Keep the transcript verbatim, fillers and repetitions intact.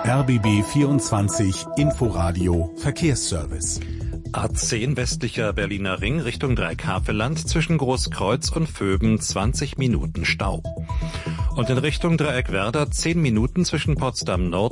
R B B vierundzwanzig Inforadio Verkehrsservice. A zehn westlicher Berliner Ring Richtung Dreieckhavelland zwischen Großkreuz und Vöben zwanzig Minuten Stau. Und in Richtung Dreieckwerder zehn Minuten zwischen Potsdam Nord